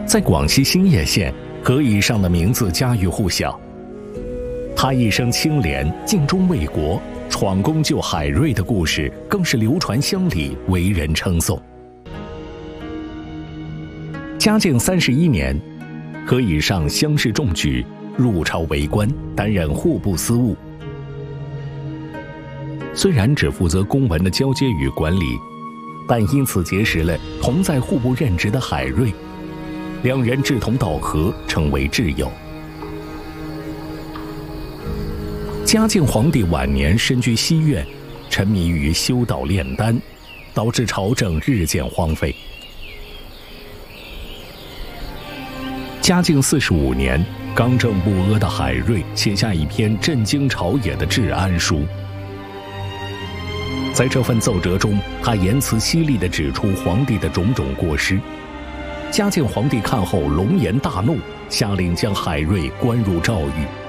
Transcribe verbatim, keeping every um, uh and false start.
在广西兴业县，何以上的名字家喻户晓。他一生清廉，尽忠卫国，闯功救海瑞的故事更是流传乡里，为人称颂。嘉靖三十一年，何以上乡试中举，入朝为官，担任户部司务。虽然只负责公文的交接与管理，但因此结识了同在户部任职的海瑞，两人志同道合，成为挚友。嘉靖皇帝晚年身居西苑，沉迷于修道炼丹，导致朝政日渐荒废。嘉靖四十五年，刚正不阿的海瑞写下一篇震惊朝野的治安书。在这份奏折中，他言辞犀利地指出皇帝的种种过失。嘉靖皇帝看后龙颜大怒，下令将海瑞关入诏狱。